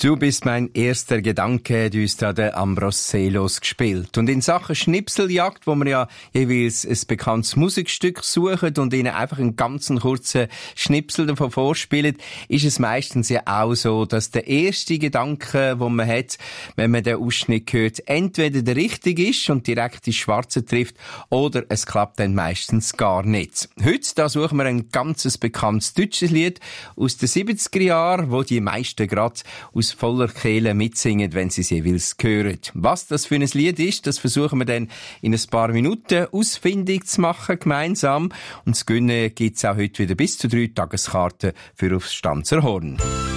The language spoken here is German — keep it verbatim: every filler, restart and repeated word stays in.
Du bist mein erster Gedanke, du hast da der Ambros Seelos gespielt. Und in Sachen Schnipseljagd, wo wir ja jeweils ein bekanntes Musikstück suchen und ihnen einfach einen ganzen kurzen Schnipsel davon vorspielen, ist es meistens ja auch so, dass der erste Gedanke, den man hat, wenn man den Ausschnitt hört, entweder der richtige ist und direkt ins Schwarze trifft, oder es klappt dann meistens gar nicht. Heute, da suchen wir ein ganzes bekanntes deutsches Lied aus den siebziger Jahren, wo die meisten gerade aus voller Kehle mitsingen, wenn sie es jeweils hören. Was das für ein Lied ist, das versuchen wir dann in ein paar Minuten ausfindig zu machen, gemeinsam. Und das Gönnen gibt's auch heute wieder bis zu drei Tageskarten für aufs Stanzerhorn.